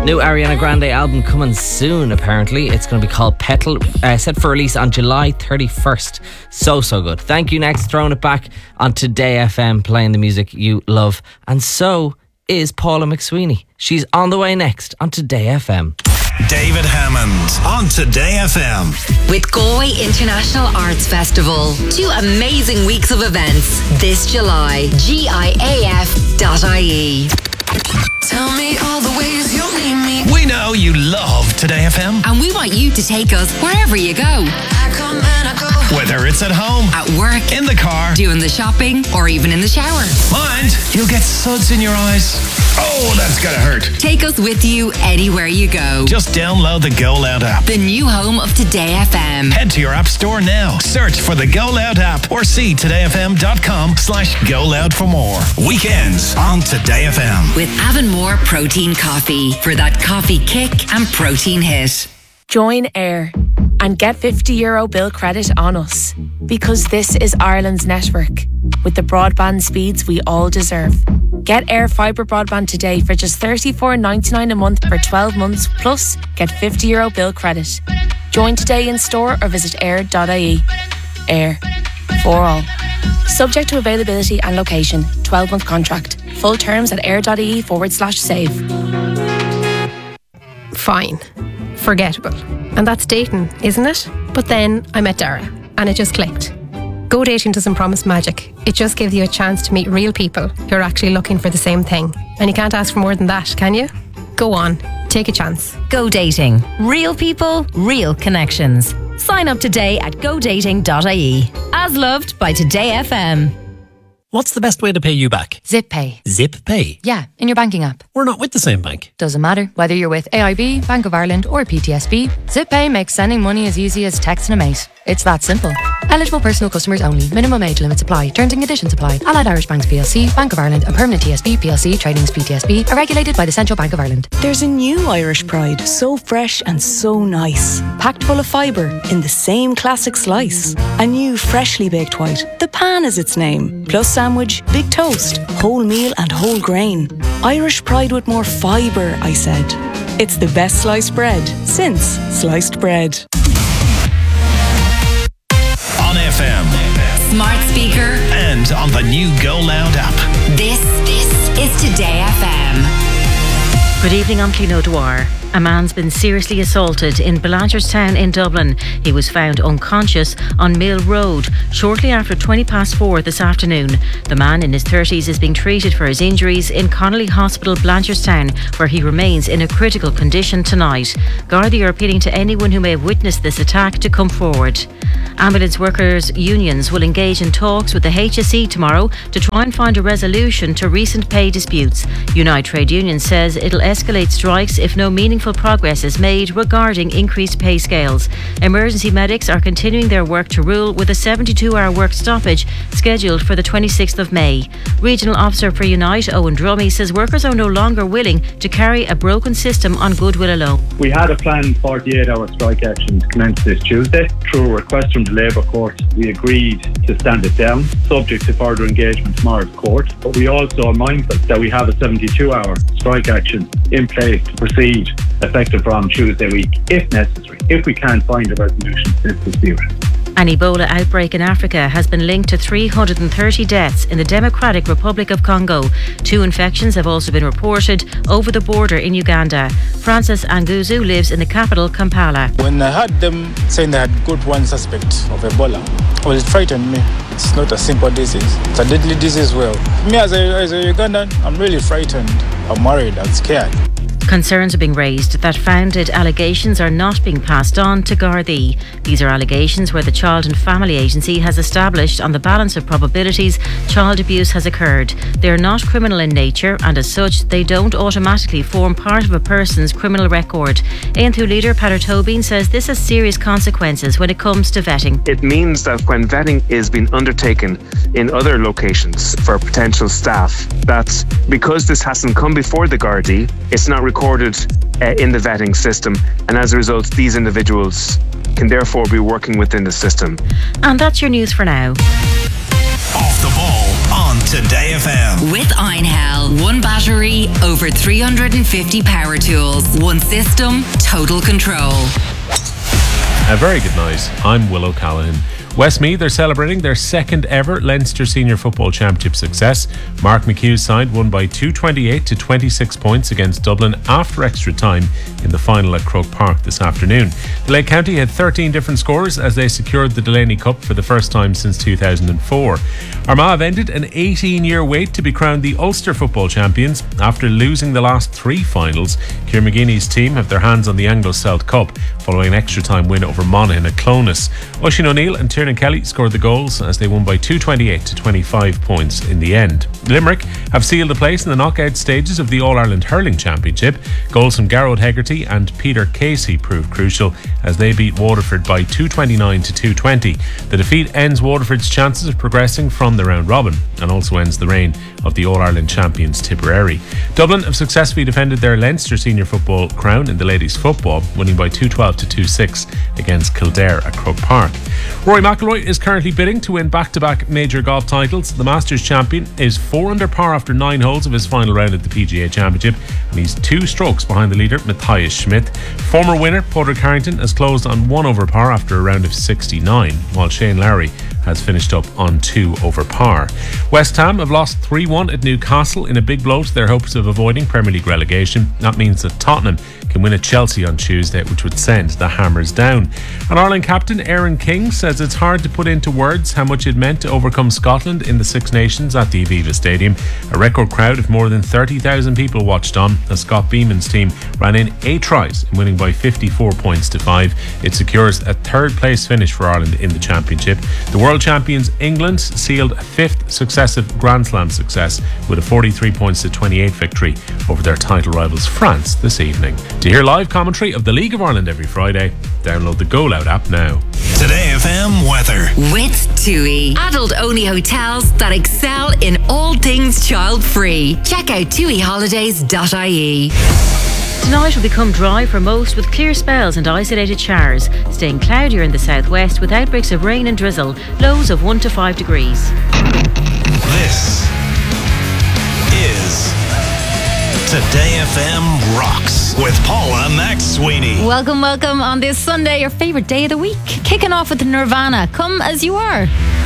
New Ariana Grande album coming soon, apparently. It's going to be called Petal, set for release on July 31st. So good. Thank You Next, throwing it back on Today FM, playing the music you love. And so is Paula McSweeney. She's on the way next on Today FM. David Hammond on Today FM. With Galway International Arts Festival. 2 amazing weeks of events this July. GIAF.ie. Tell me all the ways you need me. We know you love Today FM. And we want you to take us wherever you go. I come and I go. Whether it's at home, at work, in the car, doing the shopping, or even in the shower. Mind, you'll get suds in your eyes. Oh, that's gotta hurt. Take us with you anywhere you go. Just download the Go Loud app. The new home of Today FM. Head to your app store now. Search for the Go Loud app or see todayfm.com/Go Loud for more. Weekends on Today FM. With Avonmore Protein Coffee for that coffee kick and protein hit. Join Air and get €50 bill credit on us, because this is Ireland's network with the broadband speeds we all deserve. Get Air Fibre broadband today for just $34.99 a month for 12 months, plus get €50 bill credit. Join today in store or visit air.ie. Air. For all. Subject to availability and location. 12-month contract. Full terms at air.ie/save. Fine. Forgettable. And that's dating, isn't it? But then I met Dara and it just clicked. Go Dating doesn't promise magic. It just gives you a chance to meet real people who are actually looking for the same thing. And you can't ask for more than that, can you? Go on. Take a chance. Go Dating. Real people, real connections. Sign up today at godating.ie. As loved by Today FM. What's the best way to pay you back? Zip Pay. Zip Pay? Yeah, in your banking app. We're not with the same bank. Doesn't matter. Whether you're with AIB, Bank of Ireland or PTSB, Zip Pay makes sending money as easy as texting a mate. It's that simple. Eligible personal customers only. Minimum age limits apply. Terms and conditions apply. Allied Irish Banks PLC, Bank of Ireland and Permanent TSB PLC Tradings PTSB are regulated by the Central Bank of Ireland. There's a new Irish Pride, so fresh and so nice. Packed full of fibre in the same classic slice. A new freshly baked white. The Pan is its name. Plus sandwich, big toast, whole meal and whole grain. Irish Pride with more fibre, I said. It's the best sliced bread since sliced bread. On FM. Smart speaker. And on the new Go Loud app. This is Today FM. Good evening, I'm Clino Dwyer. A man's been seriously assaulted in Blanchardstown in Dublin. He was found unconscious on Mill Road shortly after 4:20 this afternoon. The man in his 30s is being treated for his injuries in Connolly Hospital, Blanchardstown, where he remains in a critical condition tonight. Gardaí are appealing to anyone who may have witnessed this attack to come forward. Ambulance workers' unions will engage in talks with the HSE tomorrow to try and find a resolution to recent pay disputes. Unite Trade Union says it'll escalate strikes if no meaningful progress is made regarding increased pay scales. Emergency medics are continuing their work to rule with a 72-hour work stoppage scheduled for the 26th of May. Regional Officer for Unite, Owen Drummy, says workers are no longer willing to carry a broken system on goodwill alone. We had a planned 48-hour strike action to commence this Tuesday. Through a request from the Labour Court, we agreed to stand it down, subject to further engagement tomorrow's court. But we also are mindful that we have a 72-hour strike action in place to proceed effective from Tuesday week, if necessary, if we can't find a resolution to this dispute. An Ebola outbreak in Africa has been linked to 330 deaths in the Democratic Republic of Congo. 2 infections have also been reported over the border in Uganda. Francis Anguzu lives in the capital, Kampala. When I heard them saying they had got one suspect of Ebola, well, it frightened me. It's not a simple disease. It's a deadly disease as well. Me as a Ugandan, I'm really frightened. I'm worried. I'm scared. Concerns are being raised that founded allegations are not being passed on to Gardaí. These are allegations where the Child and Family Agency has established on the balance of probabilities child abuse has occurred. They are not criminal in nature, and as such they don't automatically form part of a person's criminal record. ANTU leader Peadar Tobin says this has serious consequences when it comes to vetting. It means that when vetting is being undertaken in other locations for potential staff, that because this hasn't come before the Gardaí, it's not recorded in the vetting system, and as a result these individuals can therefore be working within the system. And that's your news for now. Off the ball on Today FM. With Einhell, one battery, over 350 power tools, one system, total control. A very good night. I'm Will O'Callaghan. Westmeath are celebrating their second ever Leinster Senior Football Championship success. Mark McHugh's side won by 228 to 26 points against Dublin after extra time in the final at Croke Park this afternoon. The Lake County had 13 different scorers as they secured the Delaney Cup for the first time since 2004. Armagh have ended an 18-year wait to be crowned the Ulster Football Champions after losing the last three finals. Ciarán McGeeney's team have their hands on the Anglo-Celt Cup following an extra time win over Monaghan at Clones. Oisin O'Neill and Tiernan Kelly scored the goals as they won by 228 to 25 points in the end. Limerick have sealed a place in the knockout stages of the All-Ireland Hurling Championship. Goals from Garrod Hegarty and Peter Casey proved crucial as they beat Waterford by 229 to 220. The defeat ends Waterford's chances of progressing from the round robin and also ends the reign of the All-Ireland champions Tipperary. Dublin have successfully defended their Leinster Senior Football crown in the ladies' football, winning by 212 to 26 against Kildare at Croke Park. Rory McIlroy is currently bidding to win back-to-back major golf titles. The Masters champion is 4 under par after 9 holes of his final round at the PGA Championship, and he's 2 strokes behind the leader Matthias Schmidt. Former winner Padraig Harrington has closed on 1 over par after a round of 69, while Shane Lowry has finished up on 2 over par. West Ham have lost 3-1 at Newcastle in a big blow to their hopes of avoiding Premier League relegation. That means that Tottenham can win at Chelsea on Tuesday, which would send the Hammers down. And Ireland captain Aaron King says it's hard to put into words how much it meant to overcome Scotland in the Six Nations at the Aviva Stadium. A record crowd of more than 30,000 people watched on as Scott Beeman's team ran in 8 tries in winning by 54 points to 5. It secures a 3rd place finish for Ireland in the championship. The world champions England sealed a 5th successive Grand Slam success with a 43 points to 28 victory over their title rivals France this evening. To hear live commentary of the League of Ireland every Friday, download the Go Loud app now. Today FM weather. With TUI, adult-only hotels that excel in all things child-free. Check out tuiholidays.ie. Tonight will become dry for most with clear spells and isolated showers, staying cloudier in the southwest with outbreaks of rain and drizzle, lows of 1 to 5 degrees. This is Today FM Rocks with Paula McSweeney. Welcome on this Sunday, your favourite day of the week. Kicking off with Nirvana, Come As You Are.